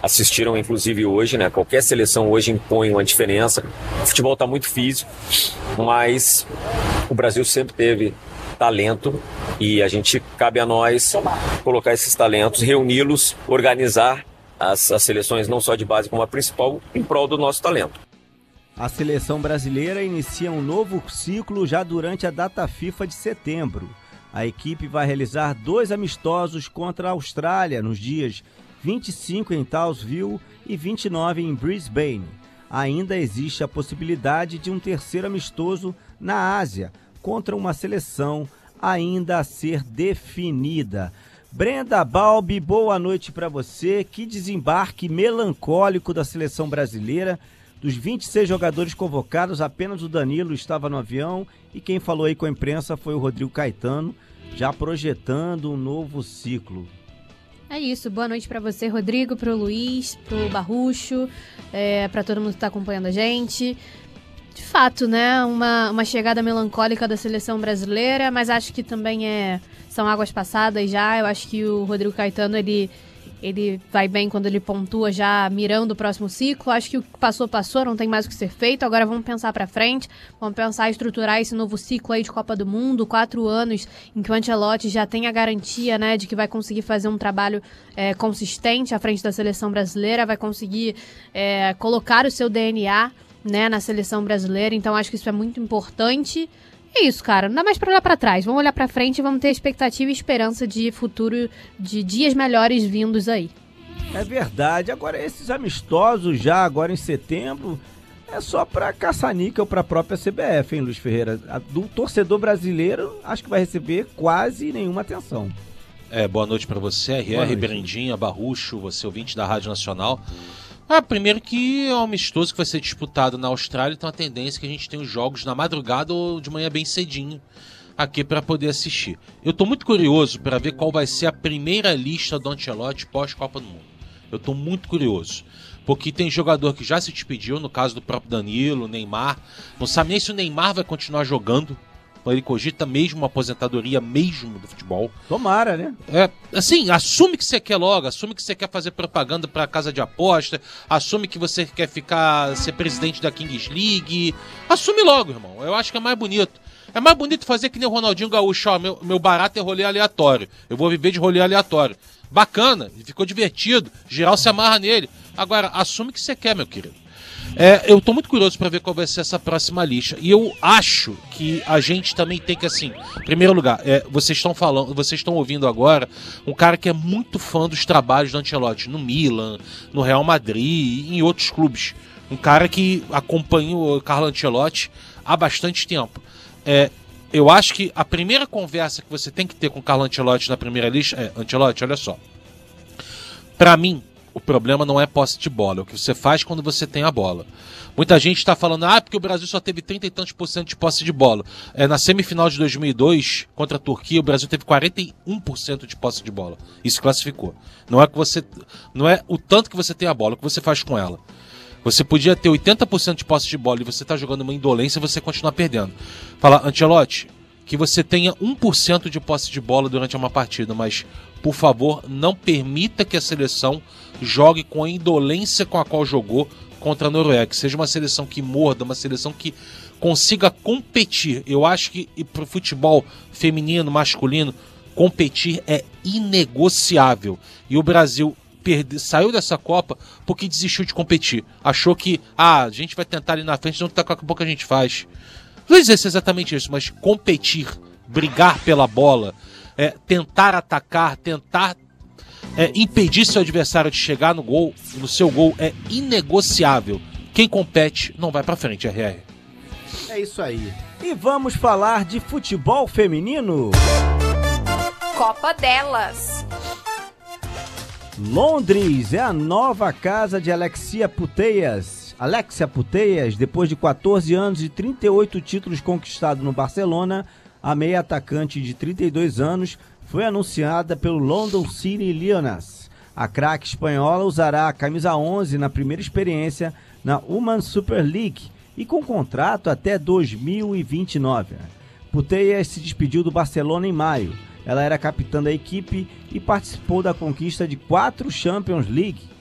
assistiram inclusive hoje, né? Qualquer seleção hoje impõe uma diferença. O futebol está muito físico, mas o Brasil sempre teve talento e cabe a nós colocar esses talentos, reuni-los, organizar as seleções não só de base como a principal em prol do nosso talento. A seleção brasileira inicia um novo ciclo já durante a data FIFA de setembro. A equipe vai realizar 2 amistosos contra a Austrália nos dias 25 em Townsville e 29 em Brisbane. Ainda existe a possibilidade de um terceiro amistoso na Ásia, contra uma seleção ainda a ser definida. Brenda Balbi, boa noite para você. Que desembarque melancólico da seleção brasileira. Dos 26 jogadores convocados, apenas o Danilo estava no avião e quem falou aí com a imprensa foi o Rodrigo Caetano, já projetando um novo ciclo. É isso, boa noite para você, Rodrigo, para o Luiz, para o Barrucho, para todo mundo que está acompanhando a gente. De fato, né, uma chegada melancólica da seleção brasileira, mas acho que também são águas passadas já. Eu acho que o Rodrigo Caetano, ele vai bem quando ele pontua já mirando o próximo ciclo. Acho que o que passou, não tem mais o que ser feito. Agora vamos pensar pra frente, vamos pensar em estruturar esse novo ciclo aí de Copa do Mundo, 4 anos em que o Ancelotti já tem a garantia, né, de que vai conseguir fazer um trabalho consistente à frente da seleção brasileira, vai conseguir colocar o seu DNA, né, na seleção brasileira. Então acho que isso é muito importante. É isso, cara. Não dá mais pra olhar pra trás. Vamos olhar pra frente e vamos ter expectativa e esperança de futuro, de dias melhores vindos aí. É verdade. Agora, esses amistosos já agora em setembro é só pra caça-níquel pra própria CBF, hein, Luiz Ferreira? Do torcedor brasileiro, acho que vai receber quase nenhuma atenção. Boa noite pra você, RR, Brendinha, Barrucho, você ouvinte da Rádio Nacional. Primeiro que é um amistoso que vai ser disputado na Austrália, então a tendência é que a gente tenha os jogos na madrugada ou de manhã bem cedinho aqui para poder assistir. Eu estou muito curioso para ver qual vai ser a primeira lista do Ancelotti pós-Copa do Mundo. Eu estou muito curioso, porque tem jogador que já se despediu, no caso do próprio Danilo, Neymar. Não sabe nem se o Neymar vai continuar jogando. Ele cogita mesmo uma aposentadoria mesmo do futebol. Tomara, né? Assim, assume que você quer logo, assume que você quer fazer propaganda pra casa de aposta, assume que você quer ser presidente da Kings League. Assume logo, irmão. Eu acho que é mais bonito. É mais bonito fazer que nem o Ronaldinho Gaúcho, meu barato é rolê aleatório. Eu vou viver de rolê aleatório. Bacana, ficou divertido, geral se amarra nele. Agora, assume que você quer, meu querido. Eu tô muito curioso para ver qual vai ser essa próxima lista. E eu acho que a gente também tem que, assim, em primeiro lugar, vocês estão ouvindo agora um cara que é muito fã dos trabalhos do Ancelotti no Milan, no Real Madrid e em outros clubes. Um cara que acompanha o Carlo Ancelotti há bastante tempo. Eu acho que a primeira conversa que você tem que ter com o Carlo Ancelotti na primeira lista Ancelotti, olha só. Para mim, o problema não é posse de bola, é o que você faz quando você tem a bola. Muita gente está falando, porque o Brasil só teve 30 e tantos % de posse de bola. Na semifinal de 2002, contra a Turquia, o Brasil teve 41% de posse de bola. Isso classificou. Não é o tanto que você tem a bola, o que você faz com ela. Você podia ter 80% de posse de bola e você está jogando uma indolência e você continuar perdendo. Fala, Ancelotti, que você tenha 1% de posse de bola durante uma partida, mas, por favor, não permita que a seleção jogue com a indolência com a qual jogou contra a Noruega. Que seja uma seleção que morda, uma seleção que consiga competir. Eu acho que para o futebol feminino, masculino, competir é inegociável. E o Brasil saiu dessa Copa porque desistiu de competir. Achou que, a gente vai tentar ali na frente, não que daqui a pouco a gente faz. Não sei se é exatamente isso, mas competir, brigar pela bola, tentar atacar, tentar impedir seu adversário de chegar no seu gol é inegociável. Quem compete não vai pra frente, RR. É isso aí. E vamos falar de futebol feminino? Copa delas. Londres é a nova casa de Alexia Putellas. Alexia Putellas, depois de 14 anos e 38 títulos conquistados no Barcelona, a meia atacante de 32 anos foi anunciada pelo London City Leonas. A craque espanhola usará a camisa 11 na primeira experiência na Women's Super League e com contrato até 2029. Putellas se despediu do Barcelona em maio. Ela era capitã da equipe e participou da conquista de 4 Champions League.